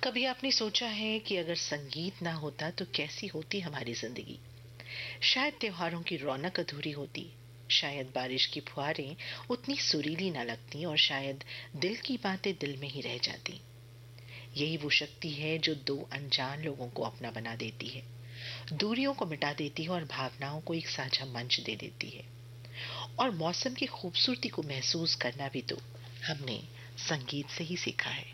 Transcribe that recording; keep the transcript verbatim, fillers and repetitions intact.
कभी आपने सोचा है कि अगर संगीत ना होता तो कैसी होती हमारी जिंदगी? शायद त्योहारों की रौनक अधूरी होती, शायद बारिश की फुहारें उतनी सुरीली ना लगती और शायद दिल की बातें दिल में ही रह जाती। यही वो शक्ति है जो दो अनजान लोगों को अपना बना देती है, दूरियों को मिटा देती है और भावनाओं को एक साझा मंच दे देती है। और मौसम की खूबसूरती को महसूस करना भी तो हमने संगीत से ही सीखा है।